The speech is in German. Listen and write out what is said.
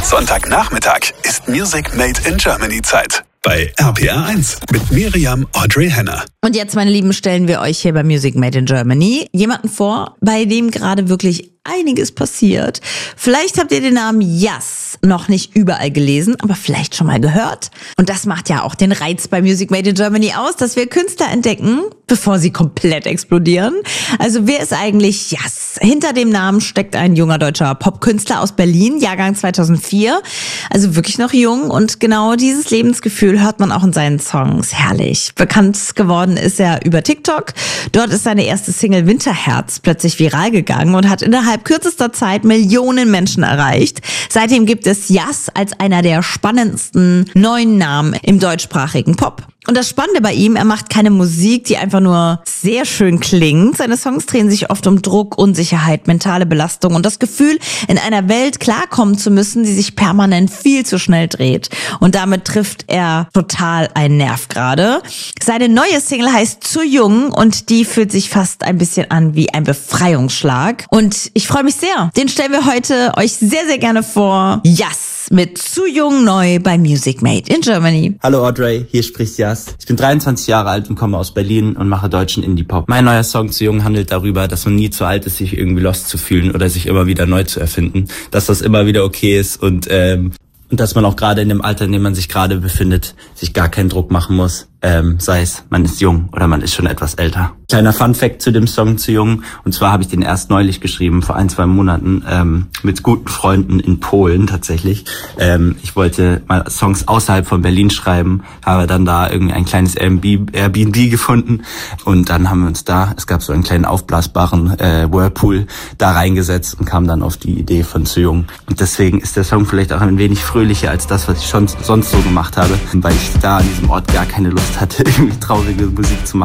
Sonntagnachmittag ist Music Made in Germany Zeit. Bei RPR 1 mit Miriam Audrey Henner. Und jetzt, meine Lieben, stellen wir euch hier bei Music Made in Germany jemanden vor, bei dem gerade wirklich einiges passiert. Vielleicht habt ihr den Namen Yas noch nicht überall gelesen, aber vielleicht schon mal gehört. Und das macht ja auch den Reiz bei Music Made in Germany aus, dass wir Künstler entdecken, bevor sie komplett explodieren. Also wer ist eigentlich Yas? Hinter dem Namen steckt ein junger deutscher Popkünstler aus Berlin, Jahrgang 2004. Also wirklich noch jung, und genau dieses Lebensgefühl hört man auch in seinen Songs. Herrlich. Bekannt geworden ist er über TikTok. Dort ist seine erste Single Winterherz plötzlich viral gegangen und hat innerhalb kürzester Zeit Millionen Menschen erreicht. Seitdem gibt es Yas als einer der spannendsten neuen Namen im deutschsprachigen Pop. Und das Spannende bei ihm, er macht keine Musik, die einfach nur sehr schön klingt. Seine Songs drehen sich oft um Druck, Unsicherheit, mentale Belastung und das Gefühl, in einer Welt klarkommen zu müssen, die sich permanent viel zu schnell dreht. Und damit trifft er total einen Nerv gerade. Seine neue Single heißt Zu Jung und die fühlt sich fast ein bisschen an wie ein Befreiungsschlag. Und ich freue mich sehr. Den stellen wir heute euch sehr, sehr gerne vor. Yas mit Zu Jung neu bei Music Made in Germany. Hallo Audrey, hier spricht Yas. Ich bin 23 Jahre alt und komme aus Berlin und mache deutschen Indie-Pop. Mein neuer Song Zu Jung handelt darüber, dass man nie zu alt ist, sich irgendwie lost zu fühlen oder sich immer wieder neu zu erfinden. Dass das immer wieder okay ist und dass man auch gerade in dem Alter, in dem man sich gerade befindet, sich gar keinen Druck machen muss. Sei es, man ist jung oder man ist schon etwas älter. Kleiner Funfact zu dem Song Zu Jung. Und zwar habe ich den erst neulich geschrieben, vor 1-2 Monaten, mit guten Freunden in Polen tatsächlich. Ich wollte mal Songs außerhalb von Berlin schreiben, habe dann da irgendwie ein kleines Airbnb gefunden. Und dann haben wir uns es gab so einen kleinen aufblasbaren Whirlpool, da reingesetzt und kamen dann auf die Idee von Zu Jung. Und deswegen ist der Song vielleicht auch ein wenig fröhlicher als das, was ich schon sonst so gemacht habe, weil ich da an diesem Ort gar keine Lust hatte, irgendwie traurige Musik zu machen.